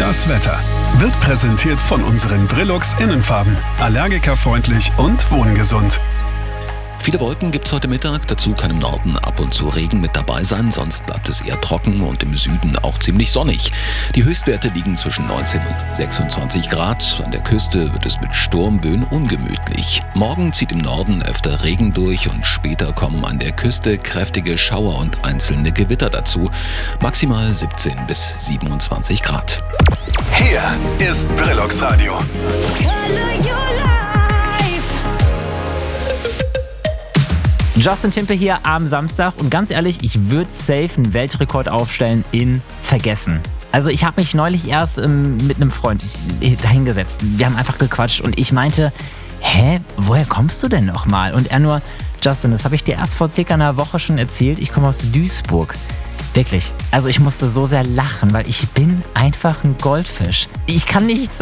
Das Wetter wird präsentiert von unseren Brillux Innenfarben. Allergikerfreundlich und wohngesund. Viele Wolken gibt es heute Mittag, dazu kann im Norden ab und zu Regen mit dabei sein, sonst bleibt es eher trocken und im Süden auch ziemlich sonnig. Die Höchstwerte liegen zwischen 19 und 26 Grad, an der Küste wird es mit Sturmböen ungemütlich. Morgen zieht im Norden öfter Regen durch und später kommen an der Küste kräftige Schauer und einzelne Gewitter dazu, maximal 17 bis 27 Grad. Hier ist Brillux Radio. Justin Timpe hier am Samstag und ganz ehrlich, ich würde safe einen Weltrekord aufstellen in Vergessen. Also ich habe mich neulich erst mit einem Freund dahingesetzt. Wir haben einfach gequatscht und ich meinte, woher kommst du denn nochmal? Und er nur, Justin, das habe ich dir erst vor circa einer Woche schon erzählt, ich komme aus Duisburg. Wirklich, also ich musste so sehr lachen, weil ich bin einfach ein Goldfisch. Ich kann nichts